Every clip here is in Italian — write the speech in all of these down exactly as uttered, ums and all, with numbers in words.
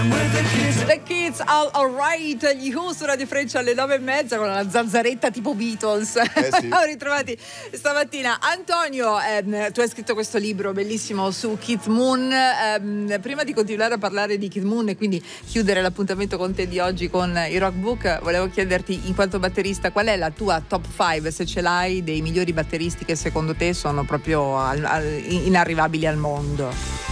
The Kids All Alright, gli Who su Radio Freccia alle nove e mezza con la zanzaretta tipo Beatles. Eh sì. Siamo ritrovati stamattina. Antonio, ehm, tu hai scritto questo libro bellissimo su Keith Moon. Ehm, prima di continuare a parlare di Keith Moon e quindi chiudere l'appuntamento con te di oggi con i Rock Book, volevo chiederti, in quanto batterista, qual è la tua top cinque, se ce l'hai, dei migliori batteristi che secondo te sono proprio al, al, inarrivabili al mondo?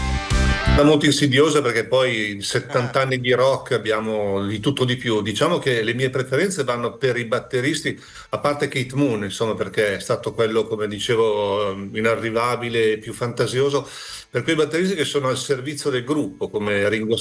È molto insidiosa, perché poi in settanta anni di rock abbiamo di tutto di più. Diciamo che le mie preferenze vanno per i batteristi, a parte Keith Moon, insomma, perché è stato quello, come dicevo, inarrivabile, più fantasioso, per quei batteristi che sono al servizio del gruppo, come Ringo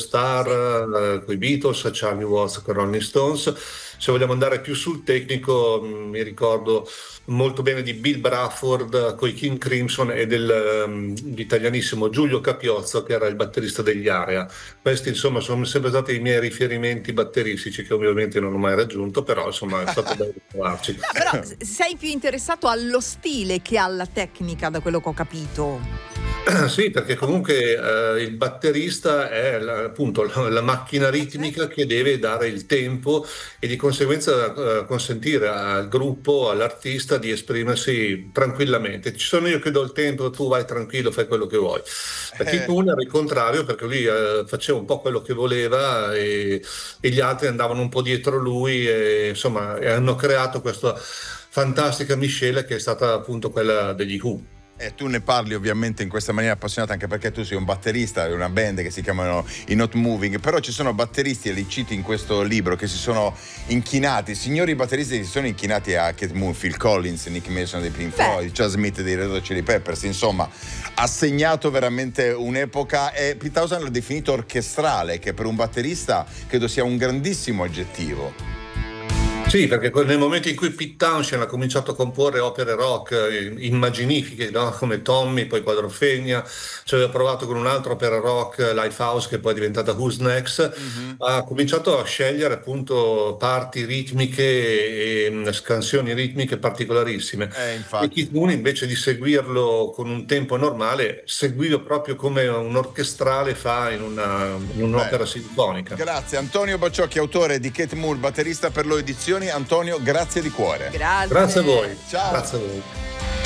Starr eh, con i Beatles, Charlie Watts con Rolling Stones. Se vogliamo andare più sul tecnico, mh, mi ricordo molto bene di Bill Bruford con i King Crimson e dell'italianissimo um, Giulio Capiozzo, che era il batterista degli Area. Questi insomma sono sempre stati i miei riferimenti batteristici, che ovviamente non ho mai raggiunto, però insomma è stato bello trovarci. No, però sei più interessato allo stile che alla tecnica, da quello che ho capito. Sì, perché comunque eh, il batterista è la, appunto la, la macchina ritmica che deve dare il tempo e di conseguenza eh, consentire al gruppo, all'artista di esprimersi tranquillamente. Ci sono io che do il tempo, tu vai tranquillo, fai quello che vuoi. Per Keith Moon era il contrario, perché lui eh, faceva un po' quello che voleva e, e gli altri andavano un po' dietro lui e insomma e hanno creato questa fantastica miscela che è stata appunto quella degli Who. E tu ne parli ovviamente in questa maniera appassionata, anche perché tu sei un batterista di una band che si chiamano i Not Moving, però ci sono batteristi, e li citi in questo libro, che si sono inchinati, signori batteristi che si sono inchinati a Keith Moon, Phil Collins, Nick Mason dei Pink Floyd, Chad Smith dei Red Hot Chili Peppers, insomma ha segnato veramente un'epoca, e Pete Townshend l'ha definito orchestrale, che per un batterista credo sia un grandissimo aggettivo. Sì, perché nel momento in cui Pete Townshend ha cominciato a comporre opere rock eh, immaginifiche, no? Come Tommy, poi Quadrophenia, ci aveva provato con un'altra opera rock, Lifehouse, che poi è diventata Who's Next, mm-hmm. ha cominciato a scegliere appunto parti ritmiche e, e scansioni ritmiche particolarissime. Eh, infatti. E Keith Moon, invece di seguirlo con un tempo normale, seguiva proprio come un orchestrale fa in, una, in un'opera Beh. sinfonica. Grazie. Antonio Bacciocchi, autore di Keith Moon, batterista per Lo Edizioni. Antonio, grazie di cuore. Grazie. Grazie a voi. Ciao. Grazie a voi.